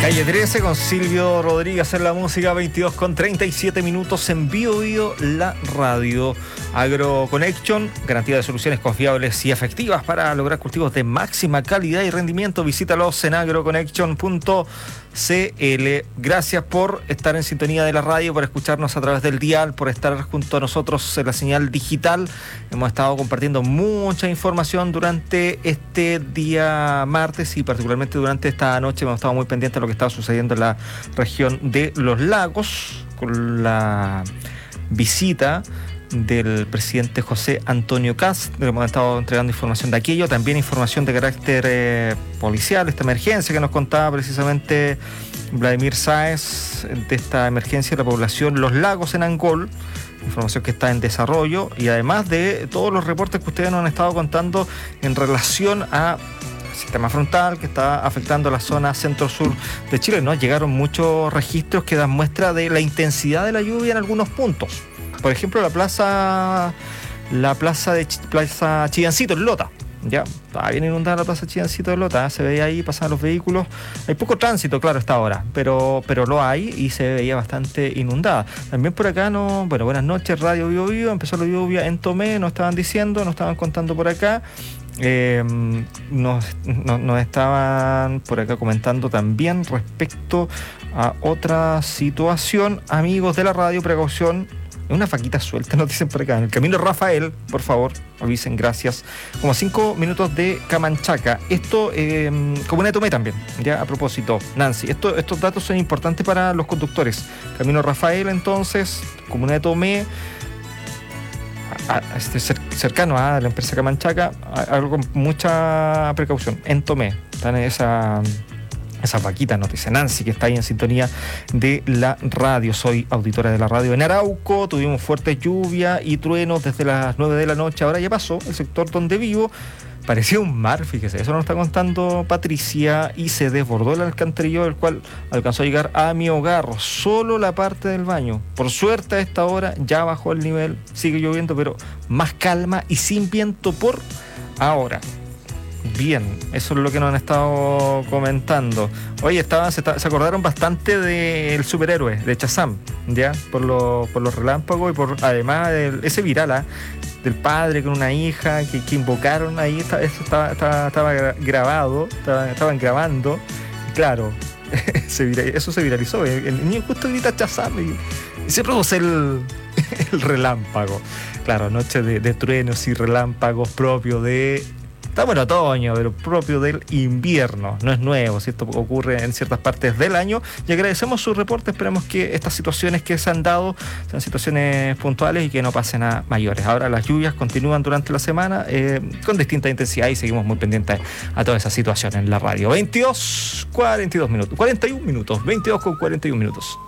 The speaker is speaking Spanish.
Calle 13 con Silvio Rodríguez en la música, 22 con 37 minutos en Bio la radio. AgroConnection, garantía de soluciones confiables y efectivas para lograr cultivos de máxima calidad y rendimiento. Visítalos en agroconnection.cl. Gracias por estar en sintonía de la radio, por escucharnos a través del dial, por estar junto a nosotros en la señal digital. Hemos estado compartiendo mucha información durante este día martes y particularmente durante esta noche. Hemos estado muy pendientes de lo que estaba sucediendo en la región de Los Lagos con la visita del presidente José Antonio Kast. Le hemos estado entregando información de aquello, también información de carácter policial, esta emergencia que nos contaba precisamente Vladimir Sáez, de esta emergencia de la población Los Lagos en Angol, información que está en desarrollo, y además de todos los reportes que ustedes nos han estado contando en relación a sistema frontal que está afectando la zona centro-sur de Chile, ¿no? Llegaron muchos registros que dan muestra de la intensidad de la lluvia en algunos puntos. Por ejemplo, la plaza Chillancito en Lota. Ya, estaba bien inundada la plaza Chillancito de Lota, se veía ahí, pasaban los vehículos. Hay poco tránsito, claro, hasta ahora, pero lo hay y se veía bastante inundada. También por acá, buenas noches, Radio Bio, empezó la lluvia en Tomé, nos estaban diciendo, nos estaban contando por acá. Nos estaban por acá comentando también respecto a otra situación. Amigos de la radio, precaución, una vaquita suelta, nos dicen por acá. En el camino Rafael, por favor, avisen, gracias. Como 5 minutos de Camanchaca. Esto, Comuna de Tomé también, ya a propósito, Nancy. Estos datos son importantes para los conductores. Camino Rafael, entonces, Comuna de Tomé, cercano a la empresa Camanchaca, algo con mucha precaución. En Tomé, están esa vaquita, nos dice Nancy, que está ahí en sintonía de la radio. Soy auditora de la radio. En Arauco tuvimos fuerte lluvia y truenos desde las 9 de la noche. Ahora ya pasó. El sector donde vivo parecía un mar, fíjese, eso nos está contando Patricia, y se desbordó el alcantarillado, el cual alcanzó a llegar a mi hogar, solo la parte del baño. Por suerte a esta hora ya bajó el nivel, sigue lloviendo, pero más calma y sin viento por ahora. Bien, eso es lo que nos han estado comentando. Oye, se acordaron bastante del superhéroe, de Shazam, ¿ya? Por los relámpagos y por además ese viral, del padre con una hija que invocaron ahí. Estaba grabado, estaban grabando. Claro, eso se viralizó. El niño justo grita Shazam y se produce el relámpago. Claro, noche de truenos y relámpagos propio de... Estamos en otoño, pero propio del invierno. No es nuevo, si esto ocurre en ciertas partes del año. Y agradecemos su reporte. Esperemos que estas situaciones que se han dado sean situaciones puntuales y que no pasen a mayores. Ahora las lluvias continúan durante la semana con distinta intensidad y seguimos muy pendientes a toda esa situación en la radio. 41 minutos, 22 con 41 minutos.